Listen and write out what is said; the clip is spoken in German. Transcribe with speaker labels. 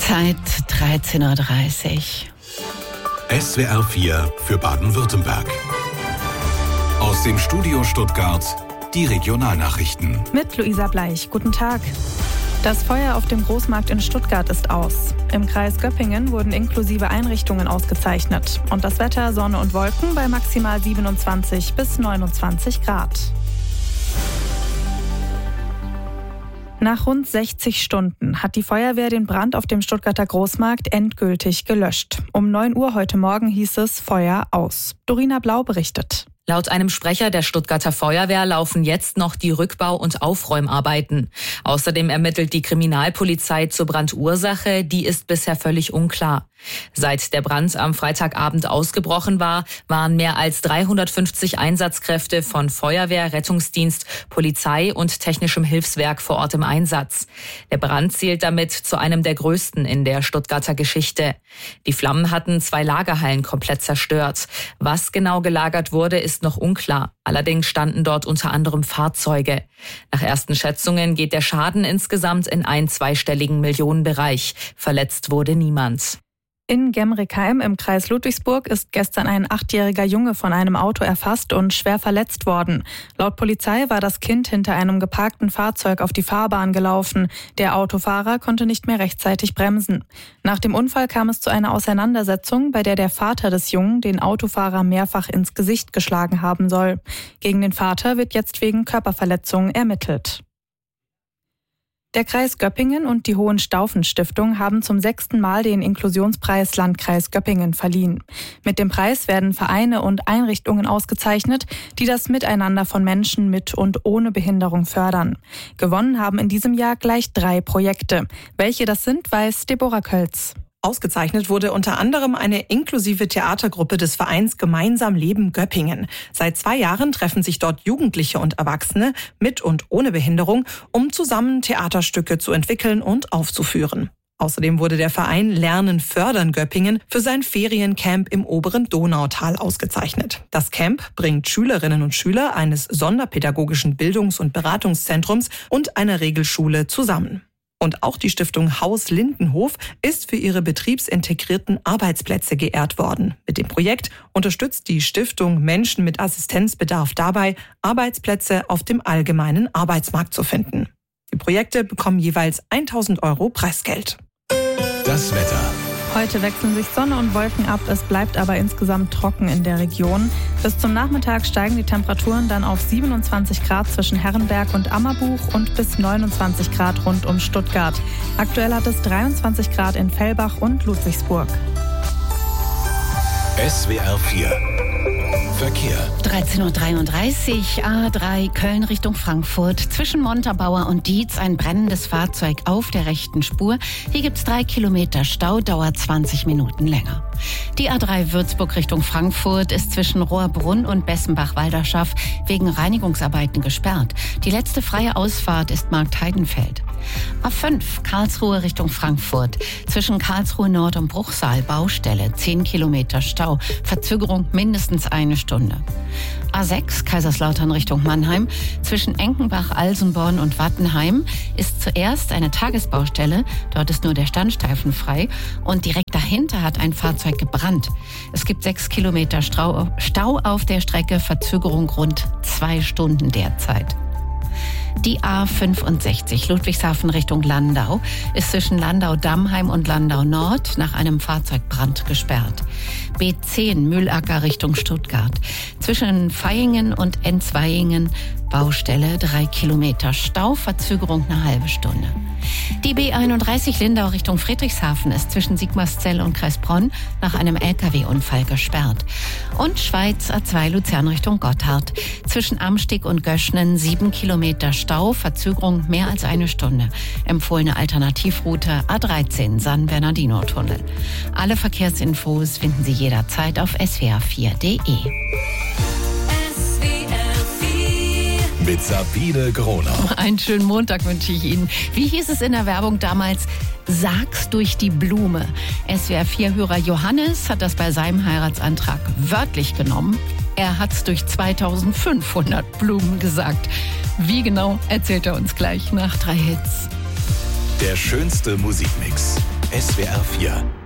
Speaker 1: Zeit 13.30 Uhr.
Speaker 2: SWR 4 für Baden-Württemberg. Aus dem Studio Stuttgart die Regionalnachrichten.
Speaker 3: Mit Luisa Bleich. Guten Tag. Das Feuer auf dem Großmarkt in Stuttgart ist aus. Im Kreis Göppingen wurden inklusive Einrichtungen ausgezeichnet. Und das Wetter Sonne und Wolken bei maximal 27 bis 29 Grad. Nach rund 60 Stunden hat die Feuerwehr den Brand auf dem Stuttgarter Großmarkt endgültig gelöscht. Um 9 Uhr heute Morgen hieß es Feuer aus. Dorina Blau berichtet.
Speaker 4: Laut einem Sprecher der Stuttgarter Feuerwehr laufen jetzt noch die Rückbau- und Aufräumarbeiten. Außerdem ermittelt die Kriminalpolizei zur Brandursache, die ist bisher völlig unklar. Seit der Brand am Freitagabend ausgebrochen war, waren mehr als 350 Einsatzkräfte von Feuerwehr, Rettungsdienst, Polizei und Technischem Hilfswerk vor Ort im Einsatz. Der Brand zählt damit zu einem der größten in der Stuttgarter Geschichte. Die Flammen hatten 2 Lagerhallen komplett zerstört. Was genau gelagert wurde, ist noch unklar. Allerdings standen dort unter anderem Fahrzeuge. Nach ersten Schätzungen geht der Schaden insgesamt in einen zweistelligen Millionenbereich. Verletzt wurde niemand.
Speaker 3: In Gemrickheim im Kreis Ludwigsburg ist gestern ein 8-jähriger Junge von einem Auto erfasst und schwer verletzt worden. Laut Polizei war das Kind hinter einem geparkten Fahrzeug auf die Fahrbahn gelaufen. Der Autofahrer konnte nicht mehr rechtzeitig bremsen. Nach dem Unfall kam es zu einer Auseinandersetzung, bei der der Vater des Jungen den Autofahrer mehrfach ins Gesicht geschlagen haben soll. Gegen den Vater wird jetzt wegen Körperverletzung ermittelt. Der Kreis Göppingen und die Hohenstaufen-Stiftung haben zum 6. Mal den Inklusionspreis Landkreis Göppingen verliehen. Mit dem Preis werden Vereine und Einrichtungen ausgezeichnet, die das Miteinander von Menschen mit und ohne Behinderung fördern. Gewonnen haben in diesem Jahr gleich 3 Projekte. Welche das sind, weiß Deborah Kölz.
Speaker 5: Ausgezeichnet wurde unter anderem eine inklusive Theatergruppe des Vereins Gemeinsam Leben Göppingen. Seit 2 Jahren treffen sich dort Jugendliche und Erwachsene mit und ohne Behinderung, um zusammen Theaterstücke zu entwickeln und aufzuführen. Außerdem wurde der Verein Lernen fördern Göppingen für sein Feriencamp im oberen Donautal ausgezeichnet. Das Camp bringt Schülerinnen und Schüler eines sonderpädagogischen Bildungs- und Beratungszentrums und einer Regelschule zusammen. Und auch die Stiftung Haus Lindenhof ist für ihre betriebsintegrierten Arbeitsplätze geehrt worden. Mit dem Projekt unterstützt die Stiftung Menschen mit Assistenzbedarf dabei, Arbeitsplätze auf dem allgemeinen Arbeitsmarkt zu finden. Die Projekte bekommen jeweils 1.000 € Preisgeld.
Speaker 2: Das Wetter.
Speaker 3: Heute wechseln sich Sonne und Wolken ab, es bleibt aber insgesamt trocken in der Region. Bis zum Nachmittag steigen die Temperaturen dann auf 27 Grad zwischen Herrenberg und Ammerbuch und bis 29 Grad rund um Stuttgart. Aktuell hat es 23 Grad in Fellbach und Ludwigsburg.
Speaker 2: SWR 4 Verkehr.
Speaker 1: 13.33 Uhr, A3 Köln Richtung Frankfurt. Zwischen Montabaur und Dietz ein brennendes Fahrzeug auf der rechten Spur. Hier gibt's 3 Kilometer Stau, dauert 20 Minuten länger. Die A3 Würzburg Richtung Frankfurt ist zwischen Rohrbrunn und Bessenbach-Walderschaff wegen Reinigungsarbeiten gesperrt. Die letzte freie Ausfahrt ist Marktheidenfeld. A5 Karlsruhe Richtung Frankfurt. Zwischen Karlsruhe Nord und Bruchsal Baustelle, 10 Kilometer Stau, Verzögerung mindestens 1 Stunde. A6 Kaiserslautern Richtung Mannheim. Zwischen Enkenbach, Alsenborn und Wattenheim ist zuerst eine Tagesbaustelle. Dort ist nur der Standstreifen frei. Und direkt dahinter hat ein Fahrzeug gebrannt. Es gibt 6 Kilometer Stau auf der Strecke. Verzögerung rund 2 Stunden derzeit. Die A65 Ludwigshafen Richtung Landau ist zwischen Landau-Dammheim und Landau-Nord nach einem Fahrzeugbrand gesperrt. B10 Mühlacker Richtung Stuttgart. Zwischen Vaihingen und Enzweihingen Baustelle, 3 Kilometer Stau, Verzögerung eine halbe Stunde. Die B31 Lindau Richtung Friedrichshafen ist zwischen Sigmarszell und Kreisbronn nach einem LKW-Unfall gesperrt. Und Schweiz A2 Luzern Richtung Gotthard. Zwischen Amstig und Göschnen 7 Kilometer Stau, Verzögerung mehr als 1 Stunde. Empfohlene Alternativroute A13 San Bernardino-Tunnel. Alle Verkehrsinfos finden Sie jederzeit auf swr4.de.
Speaker 2: Mit Sabine Groner.
Speaker 1: Einen schönen Montag wünsche ich Ihnen. Wie hieß es in der Werbung damals? Sag's durch die Blume. SWR4-Hörer Johannes hat das bei seinem Heiratsantrag wörtlich genommen. Er hat's durch 2500 Blumen gesagt. Wie genau, erzählt er uns gleich nach 3 Hits.
Speaker 2: Der schönste Musikmix. SWR 4.